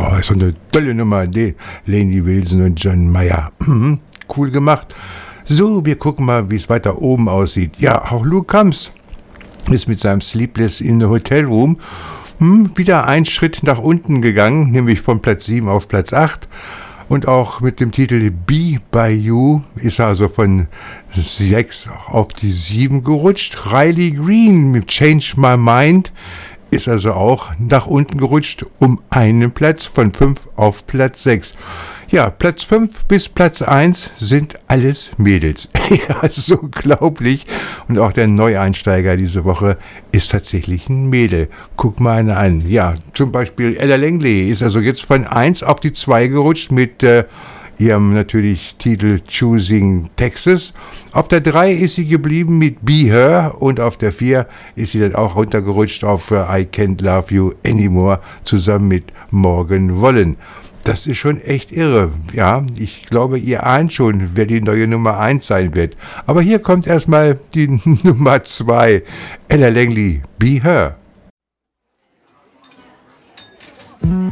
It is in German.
Ja, so eine tolle Nummer, die Lainey Wilson und John Mayer. Cool gemacht. So, wir gucken mal, wie es weiter oben aussieht. Ja, auch Luke Combs ist mit seinem Sleepless in the Hotel Room wieder einen Schritt nach unten gegangen, nämlich von Platz 7 auf Platz 8. Und auch mit dem Titel Be By You ist er also von 6 auf die 7 gerutscht. Riley Green mit Change My Mind ist also auch nach unten gerutscht um einen Platz von 5 auf Platz 6. Ja, Platz 5 bis Platz 1 sind alles Mädels. Ja, ist so unglaublich. Und auch der Neueinsteiger diese Woche ist tatsächlich ein Mädel. Guck mal eine an. Ja, zum Beispiel Ella Langley ist also jetzt von 1 auf die 2 gerutscht mit ihrem natürlich Titel Choosing Texas. Auf der 3 ist sie geblieben mit Be Her und auf der 4 ist sie dann auch runtergerutscht auf I Can't Love You Anymore zusammen mit Morgan Wallen. Das ist schon echt irre. Ja, ich glaube, ihr ahnt schon, wer die neue Nummer 1 sein wird. Aber hier kommt erstmal die Nummer 2. Ella Langley, Be Her.